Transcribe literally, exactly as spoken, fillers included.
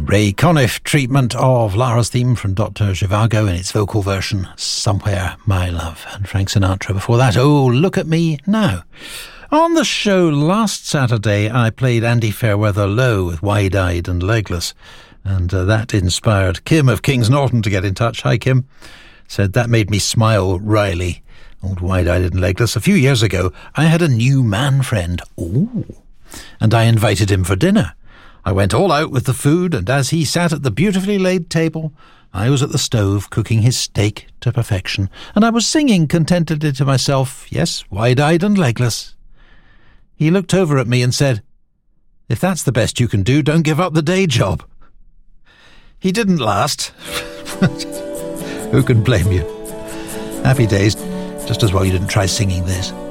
Ray Conniff treatment of Lara's theme from Doctor Zhivago in its vocal version, Somewhere My Love, and Frank Sinatra before that, Oh Look at Me Now. On the show last Saturday, I played Andy Fairweather Low with Wide Eyed and Legless, and uh, that inspired Kim of Kings Norton to get in touch. Hi Kim. Said that made me smile, Riley. Old Wide Eyed and Legless. A few years ago, I had a new man friend. Ooh. And I invited him for dinner. I went all out with the food, and as he sat at the beautifully laid table, I was at the stove cooking his steak to perfection, and I was singing contentedly to myself, yes, wide-eyed and legless. He looked over at me and said, "If that's the best you can do, don't give up the day job." He didn't last. Who can blame you? Happy days. Just as well you didn't try singing this.